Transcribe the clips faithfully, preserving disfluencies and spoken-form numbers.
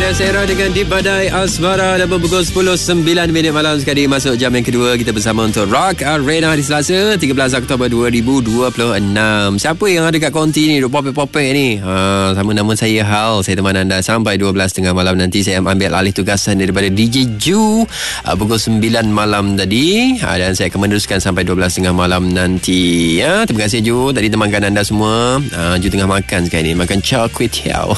Ya, saya Roy dengan Di Badai Asmara. Dan pukul sepuluh sembilan minit malam sekali masuk jam yang kedua. Kita bersama untuk Rock Arena hari Selasa tiga belas Oktober dua ribu dua puluh enam. Siapa yang ada kat konti ni, duk popek-popek ni? Ha, sama nama saya Hal. Saya teman anda sampai dua belas tiga puluh malam nanti. Saya ambil alih tugasan daripada D J Ju uh, pukul sembilan malam tadi. Ha, dan saya akan meneruskan sampai dua belas tiga puluh malam nanti. Ya, terima kasih Ju. Tadi temankan anda semua. Uh, Ju tengah makan sekarang ni. Makan char kway teow.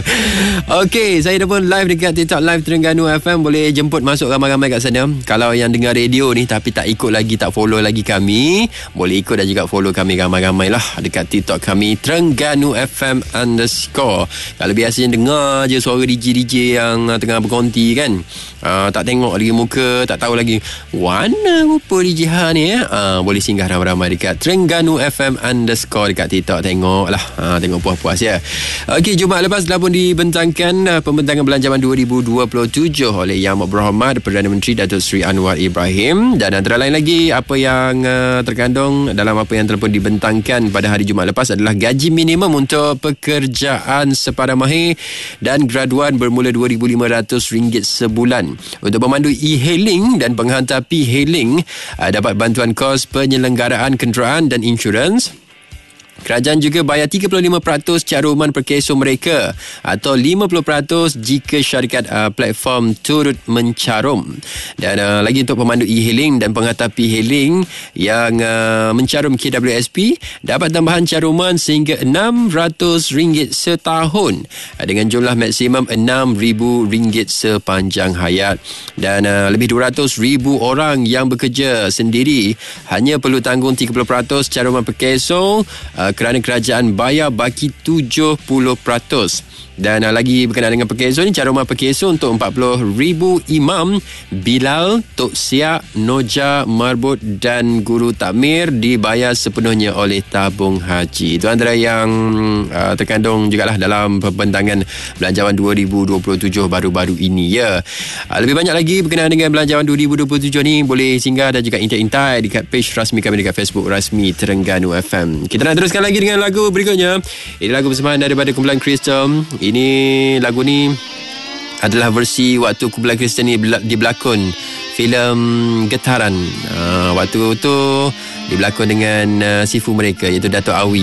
Okey, saya dah pun live dekat TikTok Live Terengganu F M. Boleh jemput masuk ramai-ramai kat sana. Kalau yang dengar radio ni tapi tak ikut lagi, tak follow lagi kami, boleh ikut dan juga follow kami ramai-ramai lah dekat TikTok kami Terengganu F M underscore. Kalau biasanya dengar je suara D J D J yang tengah berkonti kan, uh, tak tengok lagi muka, tak tahu lagi warna rupa D J Ha ni eh? uh, boleh singgah ramai-ramai dekat Terengganu F M underscore dekat TikTok. Tengok lah, uh, tengok puas-puas ya. Okey, Jumaat lepas dah pun dibentangkan uh, pembentangan Belanjawan dua ribu dua puluh tujuh oleh Yang Berhormat Perdana Menteri Datuk Seri Anwar Ibrahim. Dan antara lain lagi apa yang uh, terkandung dalam apa yang telah pun dibentangkan pada hari Jumaat lepas adalah gaji minimum untuk pekerjaan sepadan mahir dan graduan bermula dua ribu lima ratus ringgit sebulan. Untuk pemandu e-hailing dan penghantar P-hailing uh, dapat bantuan kos penyelenggaraan kenderaan dan insurans. Kerajaan juga bayar tiga puluh lima peratus caruman perkeso mereka atau lima puluh peratus jika syarikat uh, platform turut mencarum. Dan uh, lagi untuk pemandu e-hailing dan penghantar P-hailing yang uh, mencarum K W S P dapat tambahan caruman sehingga enam ratus ringgit setahun uh, dengan jumlah maksimum enam ribu ringgit sepanjang hayat. Dan uh, lebih dua ratus ribu orang yang bekerja sendiri hanya perlu tanggung tiga puluh peratus caruman perkeso uh, kerana kerajaan bayar baki tujuh puluh peratus. Dan uh, lagi berkenaan dengan perkeso ni, caruman perkeso untuk empat puluh ribu imam, bilal, tok siak, noja, marbut dan guru takmir dibayar sepenuhnya oleh tabung haji. Itu antara yang uh, terkandung jugalah dalam pembentangan Belanjawan dua ribu dua puluh tujuh baru-baru ini ya. Uh, lebih banyak lagi berkenaan dengan Belanjawan dua ribu dua puluh tujuh ni boleh singgah dan juga intai-intai dekat page rasmi kami dekat Facebook rasmi Terengganu F M. Kita nak teruskan lagi dengan lagu berikutnya. Ini lagu bersamaan daripada kumpulan Crystal. Ini lagu ni adalah versi waktu kumpulan Kristen ni dibelakon filem Getaran. Uh, waktu tu dibelakon dengan uh, sifu mereka iaitu Dato' Awi.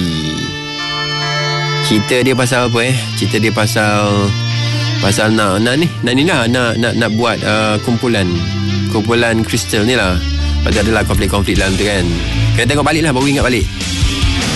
Cerita dia pasal apa eh? Cerita dia pasal pasal nak nak ni, nak ni lah nak nak nak buat uh, kumpulan kumpulan Kristen ni lah. Pasal adalah konflik-konflik dalam tu kan. Kena tengok balik lah baru ingat balik.